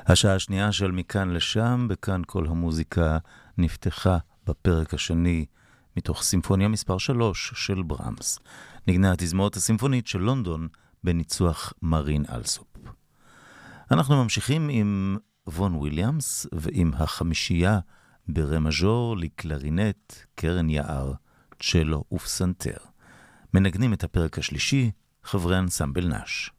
השעה השנייה של מכאן לשם, בכאן כל המוזיקה נפתחה בפרק השני מתוך סימפוניה מספר 3 של ברמס. נגנה התזמורת הסימפונית של לונדון בניצוח מרין אלסופ. אנחנו ממשיכים עם וון וויליאמס ועם החמישייה ברה מז'ור לקלרינט, קרן יער, צ'לו ופסנתר. מנגנים את הפרק השלישי, חברי אנסמבל נש.